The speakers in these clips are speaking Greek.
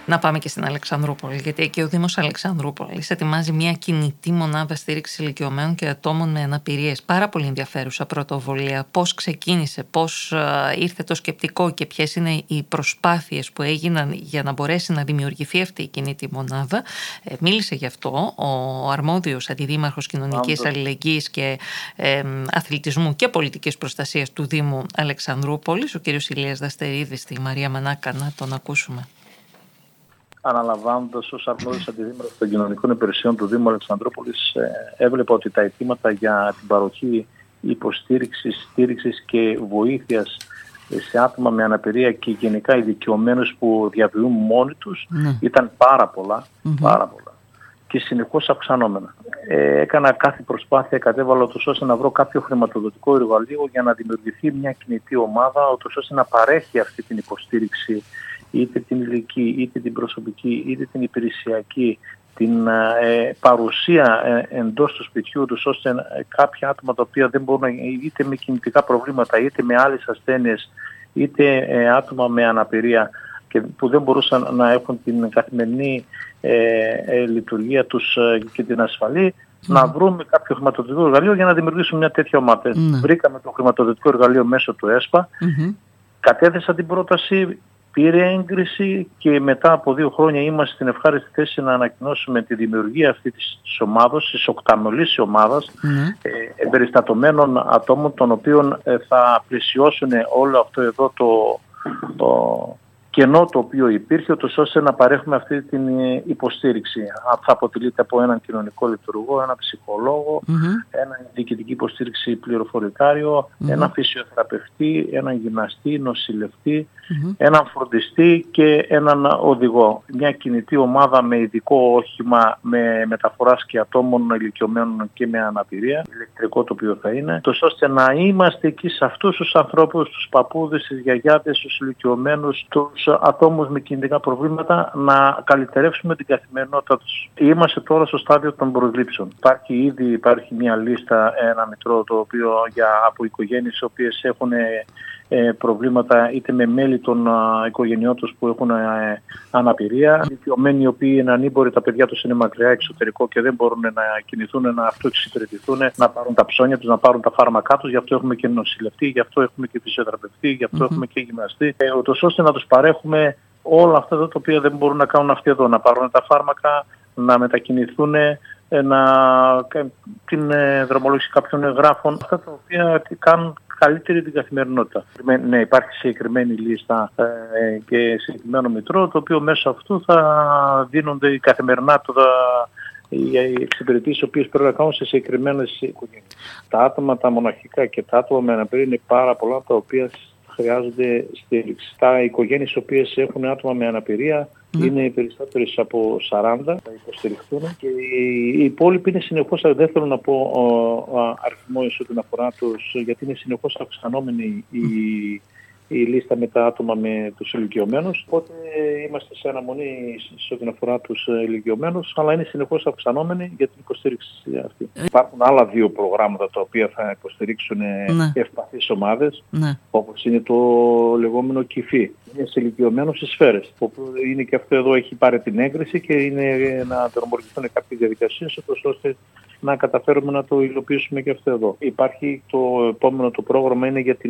Να πάμε και στην Αλεξανδρούπολη, γιατί εκεί ο Δήμος Αλεξανδρούπολης ετοιμάζει μια κινητή μονάδα στήριξης ηλικιωμένων και ατόμων με αναπηρίες. Πάρα πολύ ενδιαφέρουσα πρωτοβουλία. Πώς ξεκίνησε, πώς ήρθε το σκεπτικό και ποιες είναι οι προσπάθειες που έγιναν για να μπορέσει να δημιουργηθεί αυτή η κινητή μονάδα. Μίλησε γι' αυτό ο αρμόδιος αντιδήμαρχος κοινωνικής αλληλεγγύης και αθλητισμού και πολιτικής προστασίας του Δήμου Αλεξανδρούπολης, ο κ. Ηλίας Δαστερίδης. Στη Μαρία Μανάκα, να τον ακούσουμε. Αναλαμβάνοντας ως αρμόδιος αντιδήμαρχος των κοινωνικών υπηρεσιών του Δήμου Αλεξανδρούπολης, έβλεπα ότι τα αιτήματα για την παροχή υποστήριξης, στήριξης και βοήθειας σε άτομα με αναπηρία και γενικά ηλικιωμένους που διαβιούν μόνοι τους ήταν πάρα πολλά, πάρα πολλά και συνεχώς αυξανόμενα. Έκανα κάθε προσπάθεια, κατέβαλα ώστε να βρω κάποιο χρηματοδοτικό εργαλείο για να δημιουργηθεί μια κινητή ομάδα, ώστε να παρέχει αυτή την υποστήριξη, είτε την ηλική, είτε την προσωπική, είτε την υπηρεσιακή, την παρουσία εντός του σπιτιού τους, ώστε κάποια άτομα τα οποία δεν μπορούν, είτε με κινητικά προβλήματα, είτε με άλλες ασθένειες, είτε άτομα με αναπηρία και που δεν μπορούσαν να έχουν την καθημερινή λειτουργία τους και την ασφαλή, να βρούμε κάποιο χρηματοδοτικό εργαλείο για να δημιουργήσουμε μια τέτοια ομάδα. Βρήκαμε το χρηματοδοτικό εργαλείο μέσω του ΕΣΠΑ, κατέθεσα την πρόταση, πήρε έγκριση και μετά από 2 χρόνια είμαστε στην ευχάριστη θέση να ανακοινώσουμε τη δημιουργία αυτής της ομάδας, της 8μελής ομάδας εμπεριστατωμένων ατόμων, των οποίων θα πλαισιώσουν όλο αυτό εδώ το κενό το οποίο υπήρχε, ώστε να παρέχουμε αυτή την υποστήριξη. Θα αποτελείται από έναν κοινωνικό λειτουργό, έναν ψυχολόγο, έναν διοικητική υποστήριξη πληροφορικάριο, έναν φυσιοθεραπευτή, έναν γυμναστή, νοσηλευτή, έναν φροντιστή και έναν οδηγό. Μια κινητή ομάδα με ειδικό όχημα με μεταφοράς και ατόμων ηλικιωμένων και με αναπηρία, ηλεκτρικό το οποίο θα είναι, ώστε να είμαστε εκεί σε αυτούς τους ανθρώπους, τους παππούδες, τις γιαγιάδες, τους ηλικιωμένους, τους ατόμους με κινητικά προβλήματα, να καλυτερεύσουμε την καθημερινότητα τους. Είμαστε τώρα στο στάδιο των προσλήψεων. Υπάρχει μια λίστα, ένα μητρό το οποίο από οικογένειες οι οποίες έχουν προβλήματα είτε με μέλη των οικογενειών τους που έχουν αναπηρία, ηλικιωμένοι οι οποίοι είναι ανήμποροι, τα παιδιά τους είναι μακριά εξωτερικό και δεν μπορούν να κινηθούν, να αυτοεξυπηρετηθούν, να πάρουν τα ψώνια τους, να πάρουν τα φάρμακά τους. Γι' αυτό έχουμε και νοσηλευτή, γι' αυτό έχουμε και φυσιοθεραπευτή, γι' αυτό έχουμε και γυμναστή, ώστε να τους παρέχουμε όλα αυτά τα οποία δεν μπορούν να κάνουν αυτοί εδώ, να πάρουν τα φάρμακα, να μετακινηθούν, την δρομολόγηση κάποιων εγγράφων, αυτά τα οποία κάνουν καλύτερη την καθημερινότητα. Ναι, υπάρχει συγκεκριμένη λίστα και συγκεκριμένο μητρό, το οποίο μέσω αυτού θα δίνονται καθημερινά οι εξυπηρετήσεις οι οποίες πρέπει να κάνουν σε συγκεκριμένες οικογένειες. Τα άτομα, τα μοναχικά και τα άτομα με αναπηρία είναι πάρα πολλά τα οποία χρειάζονται στήριξη. Τα οικογένειες οι οποίες έχουν άτομα με αναπηρία είναι οι περισσότερες από 40, θα υποστηριχθούν και οι υπόλοιποι είναι συνεχώς, δεν θέλω να πω αριθμό όσον αφορά τους, γιατί είναι συνεχώς αυξανόμενη η λίστα με τα άτομα με τους ηλικιωμένους. Οπότε είμαστε σε αναμονή σε ό,τι αφορά τους ηλικιωμένους, αλλά είναι συνεχώς αυξανόμενοι για την υποστήριξη αυτή. Υπάρχουν άλλα 2 προγράμματα τα οποία θα υποστηρίξουν ευπαθείς ομάδες, όπως είναι το λεγόμενο ΚΙΦΗ. Είναι σε ηλικιωμένους στις σφαίρες, όπου είναι και αυτό εδώ έχει πάρει την έγκριση και είναι να δρομολογηθούν κάποιες διαδικασίες, ώστε να καταφέρουμε να το υλοποιήσουμε και αυτό εδώ. Υπάρχει το επόμενο το πρόγραμμα είναι για την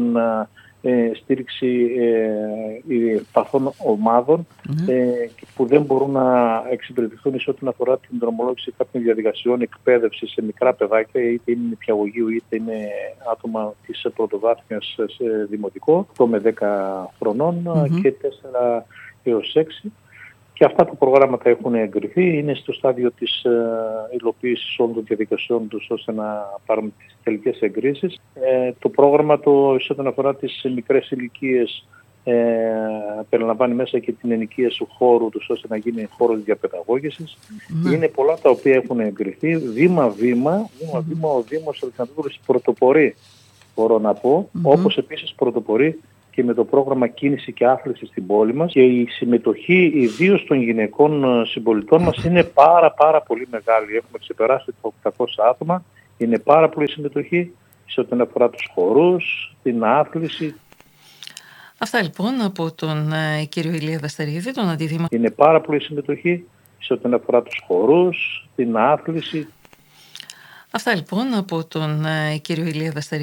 στήριξη ευπαθών ομάδων που δεν μπορούν να εξυπηρετηθούν σε ό,τι αφορά την δρομολόγηση κάποιων διαδικασιών εκπαίδευση σε μικρά παιδάκια, είτε είναι νηπιαγωγείου είτε είναι άτομα της πρωτοβάθμιας σε δημοτικό, 8 με 10 χρονών και 4 έως 6. Και αυτά τα προγράμματα έχουν εγκριθεί, είναι στο στάδιο της υλοποίησης όλων των διαδικασιών τους ώστε να πάρουν τις τελικές εγκρίσεις. Το πρόγραμμα όσον αφορά τις μικρές ηλικίες περιλαμβάνει μέσα και την ενοικίαση του χώρου τους ώστε να γίνει χώρος διαπαιδαγώγησης. Είναι πολλά τα οποία έχουν εγκριθεί. Βήμα-βήμα ο Δήμος Αλεξανδρούπολης πρωτοπορεί, μπορώ να πω, όπως επίσης πρωτοπορεί και με το πρόγραμμα κίνηση και άθληση στην πόλη μας, και η συμμετοχή ιδίως των γυναικών συμπολιτών μας είναι πάρα πολύ μεγάλη. Έχουμε ξεπεράσει τα 800 άτομα, είναι πάρα πολύ συμμετοχή σε ό,τι αφορά τους χορούς, την άθληση. Αυτά λοιπόν από τον κύριο Ηλία Δαστερίδη, τον Αντιδήμαρχο. Είναι πάρα πολύ συμμετοχή σε ό,τι αφορά τους χορούς, την άθληση. Αυτά λοιπόν από τον κύριο Ηλία Δαστερίδη.